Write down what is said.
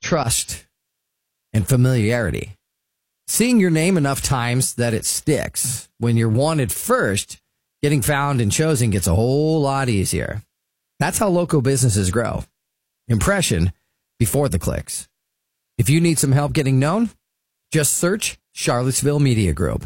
trust, and familiarity. Seeing your name enough times that it sticks. When you're wanted first, getting found and chosen gets a whole lot easier. That's how local businesses grow. Impression before the clicks. If you need some help getting known, just search Charlottesville Media Group.